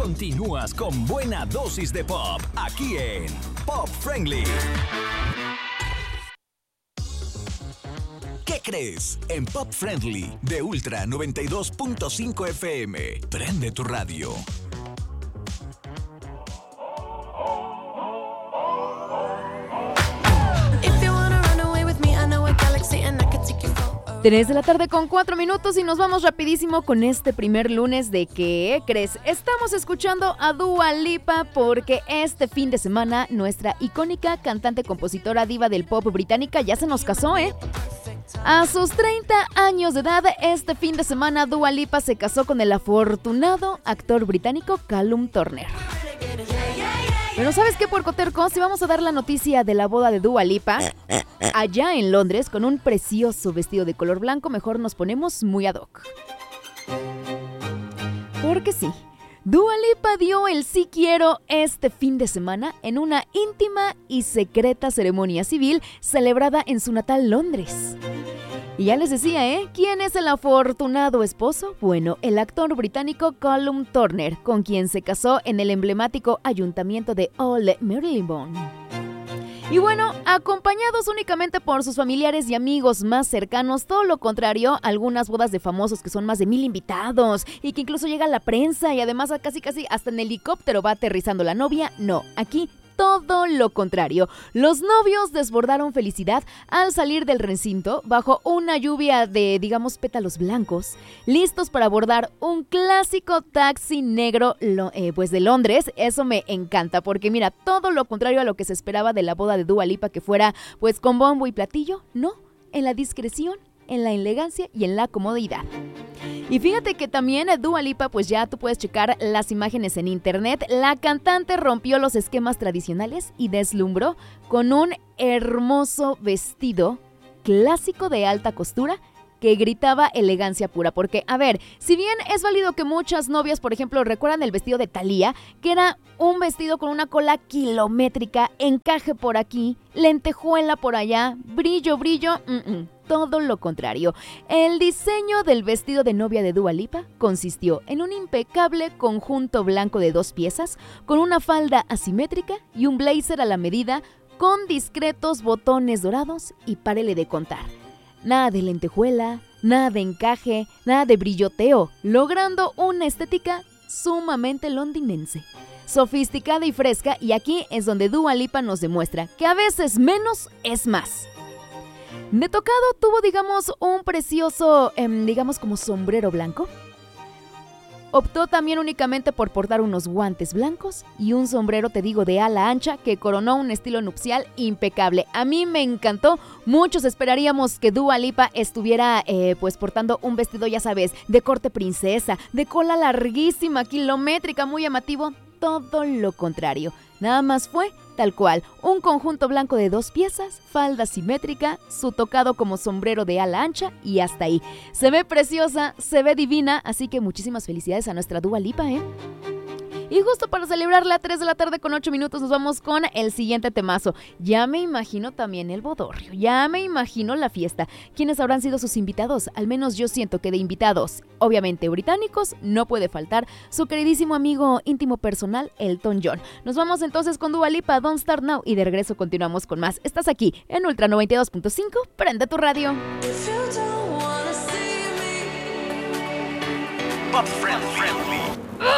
Continúas con buena dosis de pop, aquí en Pop Friendly. ¿Qué crees? En Pop Friendly de Ultra 92.5 FM. Prende tu radio. Tres de la tarde con 4 minutos y nos vamos rapidísimo con este primer lunes de ¿Qué crees? Estamos escuchando a Dua Lipa porque este fin de semana nuestra icónica cantante, compositora, diva del pop británica ya se nos casó, A sus 30 años de edad, este fin de semana Dua Lipa se casó con el afortunado actor británico Callum Turner. Pero ¿sabes qué, puercoterco? Si vamos a dar la noticia de la boda de Dua Lipa allá en Londres con un precioso vestido de color blanco, mejor nos ponemos muy ad hoc. Porque sí, Dua Lipa dio el sí quiero este fin de semana en una íntima y secreta ceremonia civil celebrada en su natal Londres. Y ya les decía, ¿quién es el afortunado esposo? Bueno, el actor británico Callum Turner, con quien se casó en el emblemático ayuntamiento de Old Marylebone. Y bueno, acompañados únicamente por sus familiares y amigos más cercanos, todo lo contrario a algunas bodas de famosos que son más de 1000 invitados y que incluso llega la prensa y además casi hasta en helicóptero va aterrizando la novia. No, aquí todo lo contrario. Los novios desbordaron felicidad al salir del recinto bajo una lluvia de, pétalos blancos, listos para abordar un clásico taxi negro de Londres. Eso me encanta porque mira, todo lo contrario a lo que se esperaba de la boda de Dua Lipa, que fuera pues con bombo y platillo, no, en la discreción, en la elegancia y en la comodidad. Y fíjate que también Dua Lipa, pues ya tú puedes checar las imágenes en internet. La cantante rompió los esquemas tradicionales y deslumbró con un hermoso vestido clásico de alta costura que gritaba elegancia pura. Porque, a ver, si bien es válido que muchas novias, por ejemplo, recuerdan el vestido de Thalía, que era un vestido con una cola kilométrica, encaje por aquí, lentejuela por allá, brillo, todo lo contrario. El diseño del vestido de novia de Dua Lipa consistió en un impecable conjunto blanco de 2 piezas, con una falda asimétrica y un blazer a la medida, con discretos botones dorados y párele de contar. Nada de lentejuela, nada de encaje, nada de brilloteo, logrando una estética sumamente londinense, sofisticada y fresca, y aquí es donde Dua Lipa nos demuestra que a veces menos es más. De tocado tuvo, un precioso, como sombrero blanco. Optó también únicamente por portar unos guantes blancos y un sombrero, de ala ancha que coronó un estilo nupcial impecable. A mí me encantó. Muchos esperaríamos que Dua Lipa estuviera portando un vestido, ya sabes, de corte princesa, de cola larguísima, kilométrica, muy llamativo. Todo lo contrario. Nada más fue tal cual, un conjunto blanco de 2 piezas, falda simétrica, su tocado como sombrero de ala ancha y hasta ahí. Se ve preciosa, se ve divina, así que muchísimas felicidades a nuestra Dua Lipa, Y justo para celebrarla, 3 de la tarde con 8 minutos, nos vamos con el siguiente temazo. Ya me imagino también el bodorrio, ya me imagino la fiesta. ¿Quiénes habrán sido sus invitados? Al menos yo siento que de invitados, obviamente británicos, no puede faltar su queridísimo amigo íntimo personal, Elton John. Nos vamos entonces con Dua Lipa, Don't Start Now, y de regreso continuamos con más. Estás aquí en Ultra 92.5, prende tu radio. Pop Friendly.